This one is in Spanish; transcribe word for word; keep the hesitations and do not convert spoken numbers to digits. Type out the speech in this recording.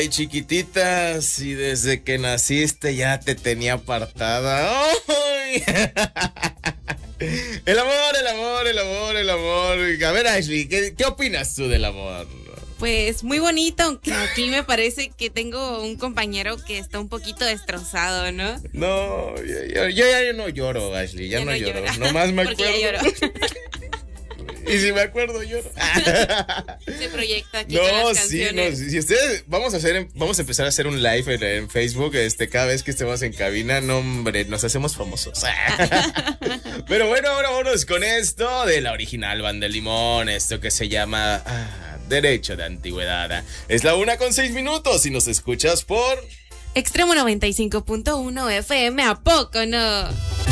Ay, chiquitita, si desde que naciste ya te tenía apartada. ¡Ay! El amor, el amor, el amor, el amor. A ver, Ashley, ¿qué, qué opinas tú del amor? Pues muy bonito, aunque aquí me parece que tengo un compañero que está un poquito destrozado, ¿no? No, yo, yo, yo ya no lloro, Ashley, ya, ya no, no lloro. Llora. Nomás me Porque acuerdo. Ya lloro. Y si me acuerdo, lloro. Se proyecta aquí no, con las sí, canciones. no, si ustedes vamos a hacer, vamos a empezar a hacer un live en, en Facebook, este, cada vez que estemos en cabina, no, hombre, nos hacemos famosos. Pero bueno, ahora vámonos con esto de la original Banda Limón, esto que se llama ah, Derecho de Antigüedad. Es la una con seis minutos y nos escuchas por Extremo noventa y cinco punto uno F M, ¿a poco no?